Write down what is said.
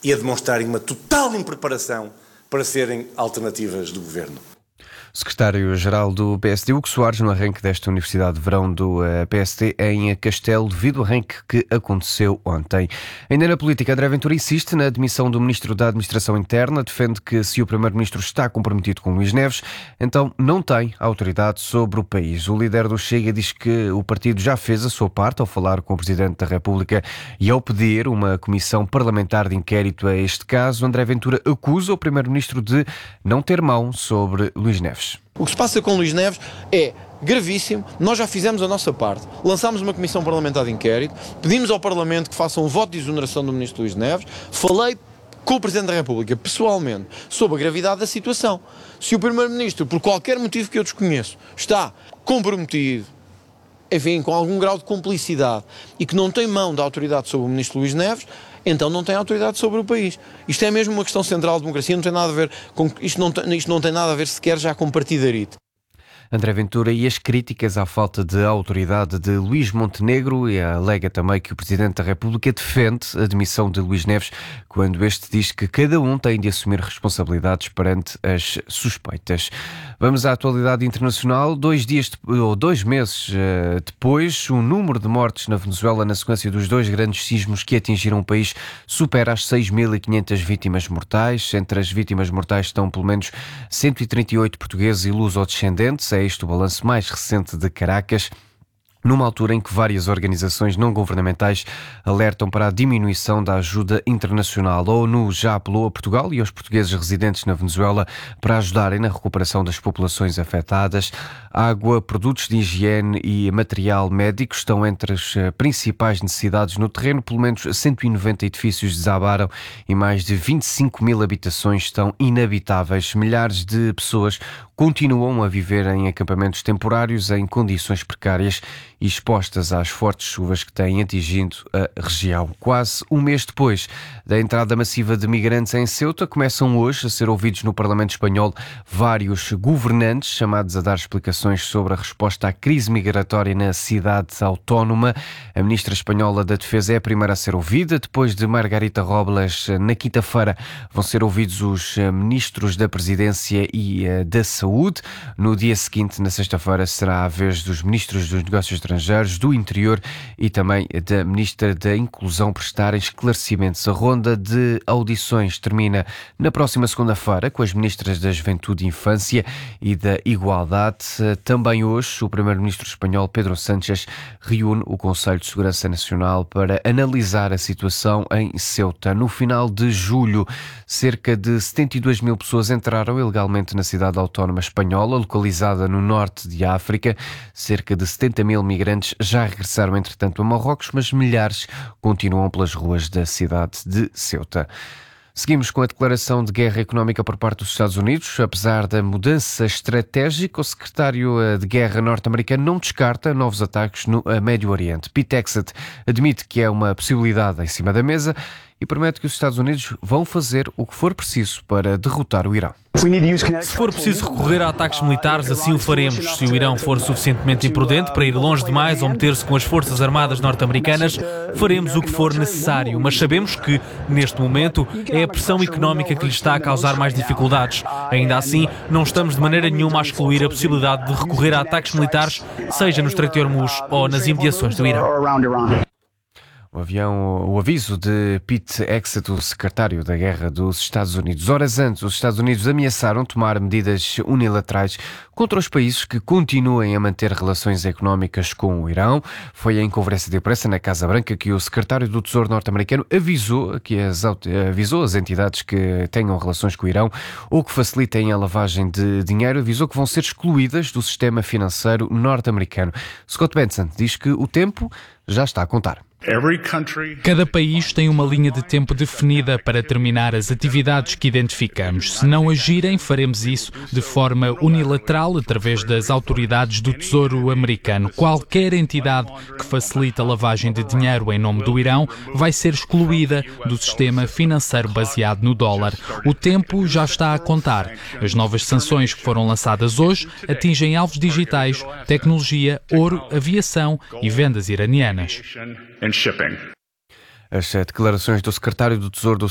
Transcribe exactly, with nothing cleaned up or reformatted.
e a demonstrarem uma total impreparação para serem alternativas do governo. Secretário-Geral do P S D, Hugo Soares, no arranque desta Universidade de Verão do P S D em Castelo, devido ao arranque que aconteceu ontem. Ainda na política, André Ventura insiste na admissão do Ministro da Administração Interna, defende que se o Primeiro-Ministro está comprometido com Luís Neves, então não tem autoridade sobre o país. O líder do Chega diz que o partido já fez a sua parte ao falar com o Presidente da República e ao pedir uma comissão parlamentar de inquérito a este caso. André Ventura acusa o Primeiro-Ministro de não ter mão sobre Luís Neves. O que se passa com Luís Neves é gravíssimo. Nós já fizemos a nossa parte. Lançámos uma comissão parlamentar de inquérito, pedimos ao Parlamento que faça um voto de exoneração do Ministro Luís Neves, falei com o Presidente da República, pessoalmente, sobre a gravidade da situação. Se o Primeiro-Ministro, por qualquer motivo que eu desconheço, está comprometido, enfim, com algum grau de cumplicidade e que não tem mão da autoridade sobre o Ministro Luís Neves, então não tem autoridade sobre o país. Isto é mesmo uma questão central da democracia, não tem nada a ver com, isto, não tem, isto não tem nada a ver sequer já com partidarite. André Ventura e as críticas à falta de autoridade de Luís Montenegro e alega também que o Presidente da República defende a demissão de Luís Neves quando este diz que cada um tem de assumir responsabilidades perante as suspeitas. Vamos à atualidade internacional. Dois dias ou dois meses uh, depois, o número de mortes na Venezuela na sequência dos dois grandes sismos que atingiram o país supera as seis mil e quinhentas vítimas mortais. Entre as vítimas mortais estão pelo menos cento e trinta e oito portugueses e luso-descendentes. É este o balanço mais recente de Caracas, numa altura em que várias organizações não governamentais alertam para a diminuição da ajuda internacional. A ONU já apelou a Portugal e aos portugueses residentes na Venezuela para ajudarem na recuperação das populações afetadas. Água, produtos de higiene e material médico estão entre as principais necessidades no terreno. Pelo menos cento e noventa edifícios desabaram e mais de vinte e cinco mil habitações estão inabitáveis. Milhares de pessoas continuam a viver em acampamentos temporários em condições precárias e expostas às fortes chuvas que têm atingido a região. Quase um mês depois da entrada massiva de migrantes em Ceuta, começam hoje a ser ouvidos no Parlamento Espanhol vários governantes chamados a dar explicações sobre a resposta à crise migratória na cidade autónoma. A ministra espanhola da Defesa é a primeira a ser ouvida. Depois de Margarita Robles, na quinta-feira, vão ser ouvidos os ministros da Presidência e da Saúde. No dia seguinte, na sexta-feira, será a vez dos ministros dos Negócios Estrangeiros, do Interior e também da Ministra da Inclusão prestarem esclarecimentos. A ronda de audições termina na próxima segunda-feira com as ministras da Juventude e Infância e da Igualdade. Também hoje, o primeiro-ministro espanhol Pedro Sánchez reúne o Conselho de Segurança Nacional para analisar a situação em Ceuta. No final de julho, cerca de setenta e duas mil pessoas entraram ilegalmente na cidade autónoma espanhola, localizada no norte de África. Cerca de setenta mil migrantes já regressaram, entretanto, a Marrocos, mas milhares continuam pelas ruas da cidade de Ceuta. Seguimos com a declaração de guerra económica por parte dos Estados Unidos. Apesar da mudança estratégica, o secretário de Guerra norte-americano não descarta novos ataques no Médio Oriente. Pete Hegseth admite que é uma possibilidade em cima da mesa e promete que os Estados Unidos vão fazer o que for preciso para derrotar o Irão. Se for preciso recorrer a ataques militares, assim o faremos. Se o Irão for suficientemente imprudente para ir longe demais ou meter-se com as forças armadas norte-americanas, faremos o que for necessário. Mas sabemos que, neste momento, é a pressão económica que lhe está a causar mais dificuldades. Ainda assim, não estamos de maneira nenhuma a excluir a possibilidade de recorrer a ataques militares, seja no Estreito de Hormuz ou nas imediações do Irão. O avião, o aviso de Pete Hegseth, o secretário da Guerra dos Estados Unidos. Horas antes, os Estados Unidos ameaçaram tomar medidas unilaterais contra os países que continuem a manter relações económicas com o Irão. Foi em conferência de imprensa na Casa Branca que o secretário do Tesouro norte-americano avisou, que as, avisou as entidades que tenham relações com o Irão ou que facilitem a lavagem de dinheiro, avisou que vão ser excluídas do sistema financeiro norte-americano. Scott Benson diz que o tempo já está a contar. Cada país tem uma linha de tempo definida para terminar as atividades que identificamos. Se não agirem, faremos isso de forma unilateral através das autoridades do Tesouro americano. Qualquer entidade que facilite a lavagem de dinheiro em nome do Irão vai ser excluída do sistema financeiro baseado no dólar. O tempo já está a contar. As novas sanções que foram lançadas hoje atingem alvos digitais, tecnologia, ouro, aviação e vendas iranianas. As declarações do secretário do Tesouro dos